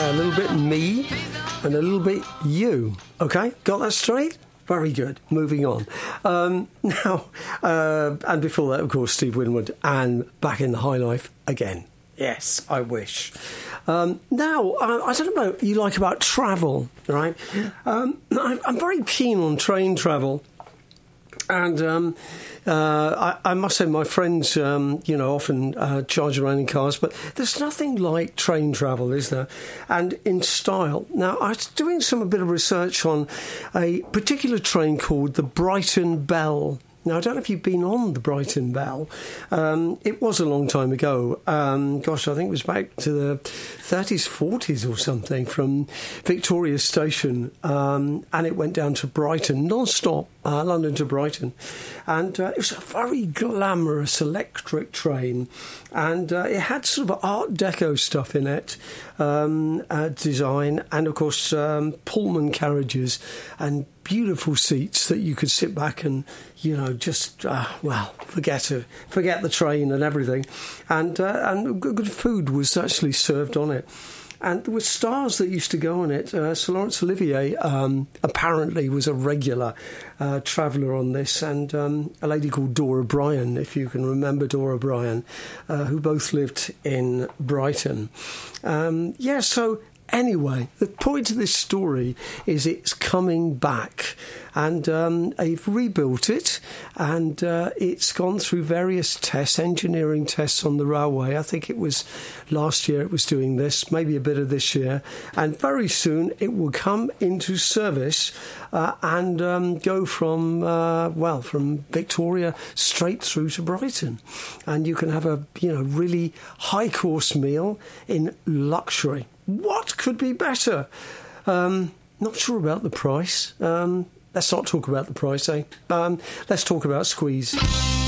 a little bit me and a little bit you. Okay, got that straight? Very good. Moving on. Now, and before that, of course, Steve Winwood and Back in the High Life again. Yes, I wish. Now, I don't know what you like about travel, right? I'm very keen on train travel. And I must say, my friends, often charge around in cars, but there's nothing like train travel, is there? And in style. Now, I was doing a bit of research on a particular train called the Brighton Belle. Now, I don't know if you've been on the Brighton Belle. It was a long time ago. I think it was back to the 30s, 40s or something, from Victoria Station. And it went down to Brighton, non-stop, London to Brighton. And it was a very glamorous electric train. And it had sort of Art Deco stuff in it, design, and, of course, Pullman carriages and beautiful seats that you could sit back and, just, forget the train and everything. And good food was actually served on it. And there were stars that used to go on it. Sir Laurence Olivier apparently was a regular traveller on this, and a lady called Dora Bryan, if you can remember Dora Bryan, who both lived in Brighton. So anyway, the point of this story is it's coming back, and they've rebuilt it, and it's gone through various tests, engineering tests on the railway. I think it was last year it was doing this, maybe a bit of this year, and very soon it will come into service and go from Victoria straight through to Brighton, and you can have a really high course meal in luxury. What could be better? Not sure about the price. Let's not talk about the price, eh? Let's talk about squeeze.